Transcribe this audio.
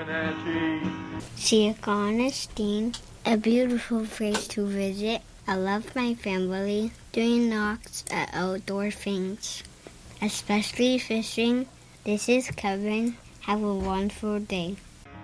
St. Augustine, a beautiful place to visit. I love my family doing knocks at outdoor things, especially fishing. This is Kevin. Have a wonderful day.